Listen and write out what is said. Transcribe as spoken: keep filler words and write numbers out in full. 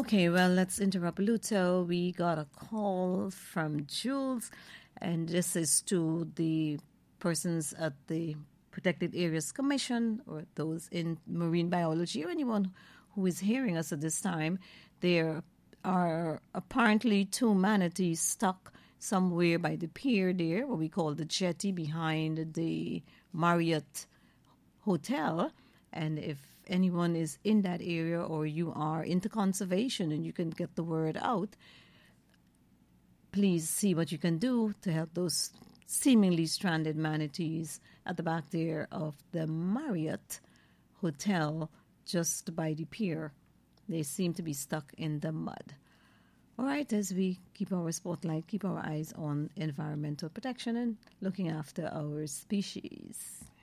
Okay, well, let's interrupt Luto. We got a call from Jules, and this is to the persons at the Protected Areas Commission or those in marine biology or anyone who is hearing us at this time. There are apparently two manatees stuck somewhere by the pier there, what we call the jetty behind the Marriott Hotel. And if anyone is in that area or you are into conservation and you can get the word out, please see what you can do to help those seemingly stranded manatees at the back there of the Marriott Hotel just by the pier. They seem to be stuck in the mud. All right, as we keep our spotlight, keep our eyes on environmental protection and looking after our species.